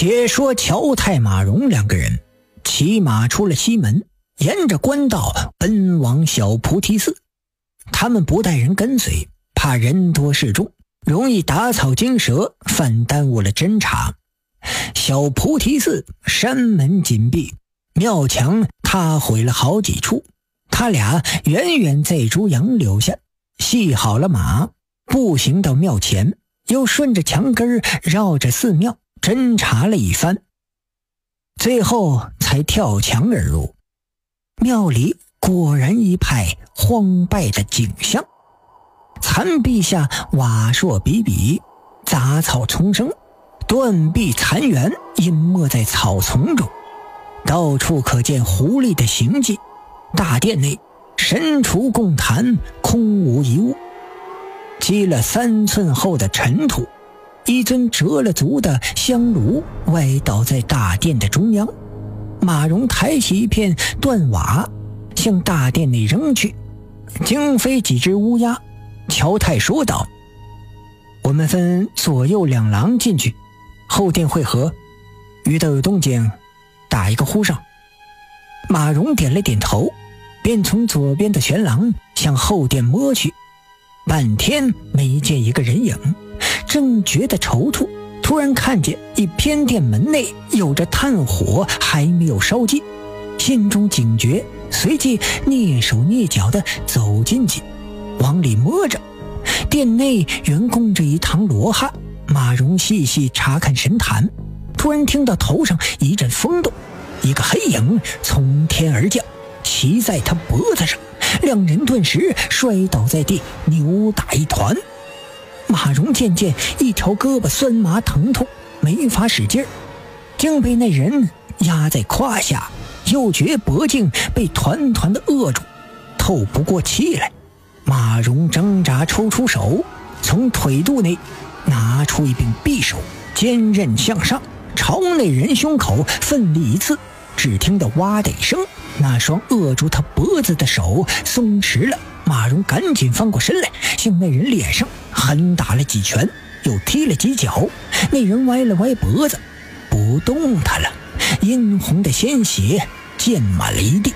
且说乔太、马荣两个人骑马出了西门，沿着官道奔往小菩提寺。他们不带人跟随，怕人多势众，容易打草惊蛇，反耽误了侦查。小菩提寺山门紧闭，庙墙塌毁了好几处。他俩远远在猪羊留下，系好了马，步行到庙前，又顺着墙根绕着寺庙侦查了一番，最后才跳墙而入。庙里果然一派荒败的景象，残壁下瓦砾比比，杂草丛生，断壁残垣隐没在草丛中，到处可见狐狸的行迹。大殿内神厨供坛，空无一物，积了3寸厚的尘土。一尊折了足的香炉歪倒在大殿的中央。马荣抬起一片断瓦向大殿内扔去，惊飞几只乌鸦。乔太说道：我们分左右2廊进去，后殿会合，遇到有动静打一个呼声。马荣点了点头，便从左边的玄廊向后殿摸去，半天没见一个人影，正觉得踌躇，突然看见一偏殿门内有着炭火还没有烧尽，心中警觉，随即蹑手蹑脚地走进去，往里摸着。殿内原供着一堂罗汉。马荣细细查看神坛，突然听到头上一阵风动，一个黑影从天而降，骑在他脖子上，两人顿时摔倒在地，扭打一团。马荣渐渐一条胳膊酸麻疼痛，没法使劲儿，竟被那人压在胯下，又觉脖颈被团团的扼住，透不过气来。马荣挣扎抽出手，从腿肚内拿出一柄匕首，坚刃向上，朝那人胸口奋力一刺。只听得哇的一声，那双扼住他脖子的手松弛了。马荣赶紧翻过身来，向那人脸上狠打了几拳，又踢了几脚。那人歪了歪脖子，不动弹了，殷红的鲜血溅满了一地。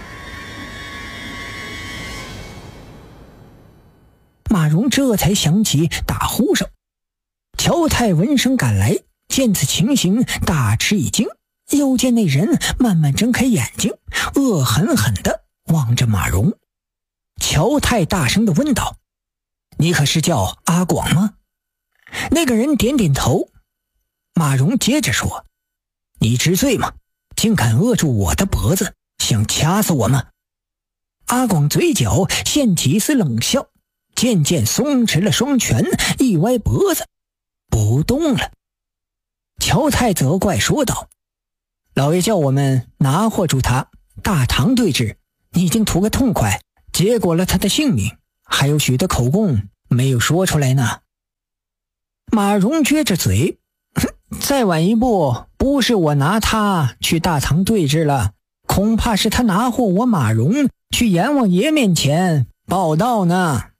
马荣这才想起打呼声。乔太闻声赶来，见此情形大吃一惊，又见那人慢慢睁开眼睛，恶狠狠地望着马荣。乔太大声地问道：你可是叫阿广吗？那个人点点头。马荣接着说：你知罪吗？竟敢扼住我的脖子，想掐死我吗？阿广嘴角现起一丝冷笑，渐渐松弛了双拳，一歪脖子不动了。乔太责怪说道：老爷叫我们拿获住他，大堂对峙，你已经图个痛快，结果了他的性命，还有许多口供没有说出来呢。马荣撅着嘴，再晚一步，不是我拿他去大堂对峙了，恐怕是他拿获我马荣去阎王爷面前报道呢。